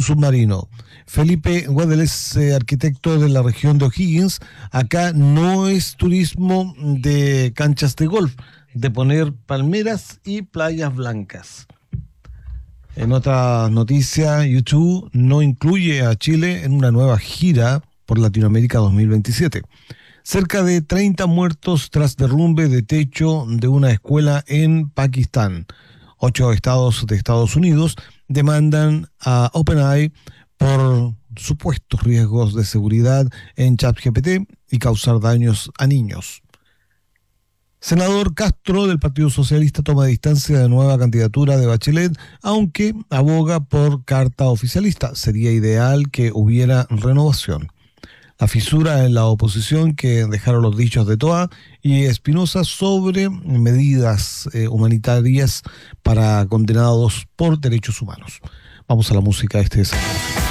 submarino. Felipe Guedeles, arquitecto de la región de O'Higgins, acá no es turismo de canchas de golf, de poner palmeras y playas blancas. En otra noticia, YouTube no incluye a Chile en una nueva gira por Latinoamérica 2027. Cerca de 30 muertos tras derrumbe de techo de una escuela en Pakistán. 8 estados de Estados Unidos demandan a OpenAI por supuestos riesgos de seguridad en ChatGPT y causar daños a niños. Senador Castro del Partido Socialista toma distancia de nueva candidatura de Bachelet, aunque aboga por carta oficialista. Sería ideal que hubiera renovación. La fisura en la oposición que dejaron los dichos de Toa y Espinosa sobre medidas humanitarias para condenados por derechos humanos. Vamos a la música este sábado.